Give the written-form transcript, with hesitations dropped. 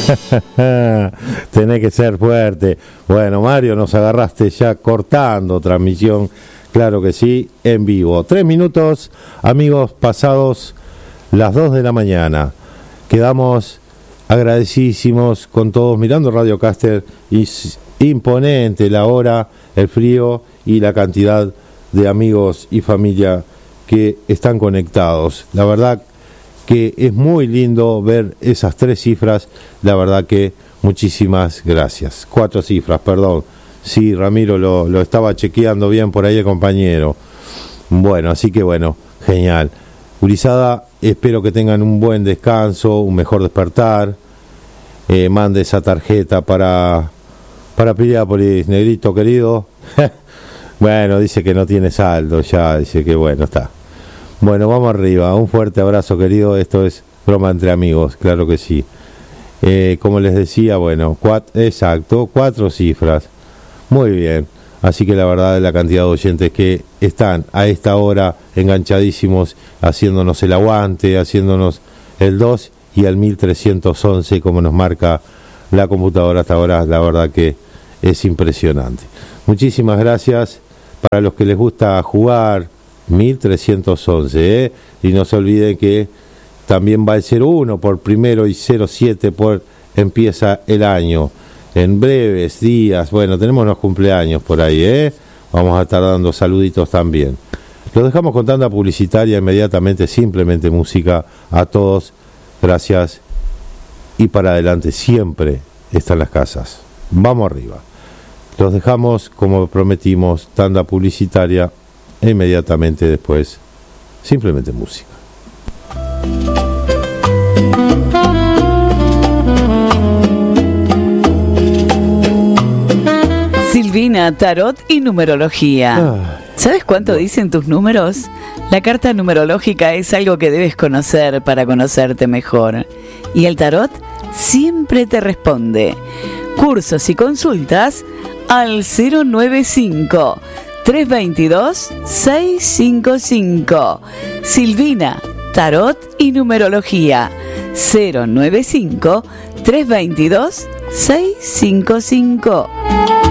Tenés que ser fuerte. Bueno, Mario, nos agarraste ya cortando transmisión, claro que sí, en vivo. 3 minutos, amigos, pasados las 2 de la mañana. Quedamos agradecidísimos con todos, mirando Radio Caster, y imponente la hora, el frío y la cantidad de amigos y familia que están conectados. La verdad que es muy lindo ver esas 3 cifras, la verdad que muchísimas gracias. 4 cifras, perdón. Sí, Ramiro lo estaba chequeando bien por ahí el compañero. Bueno, así que bueno, genial. Gurizada, espero que tengan un buen descanso, un mejor despertar. Mande esa tarjeta para Piriápolis, negrito querido. Bueno, dice que no tiene saldo ya, dice que bueno, está. Bueno, vamos arriba, un fuerte abrazo, querido. Esto es Broma entre Amigos, claro que sí. Como les decía, bueno, 4 cifras. Muy bien. Así que la verdad, la cantidad de oyentes que están a esta hora enganchadísimos, haciéndonos el aguante, haciéndonos el 2 y el 1311, como nos marca la computadora hasta ahora, la verdad que es impresionante. Muchísimas gracias. Para los que les gusta jugar, 1311, y no se olviden que también va el 01 por primero y 07 por empieza el año. En breves días, bueno, tenemos unos cumpleaños por ahí, vamos a estar dando saluditos también. Los dejamos con tanda publicitaria inmediatamente, simplemente música. A todos, gracias, y para adelante siempre están las casas. Vamos arriba. Los dejamos, como prometimos, tanda publicitaria e inmediatamente después, simplemente música. Silvina, tarot y numerología. ¿Sabes cuánto dicen tus números? La carta numerológica es algo que debes conocer para conocerte mejor. Y el tarot siempre te responde. Cursos y consultas al 095-322-655. Silvina, tarot y numerología. 095-322-655.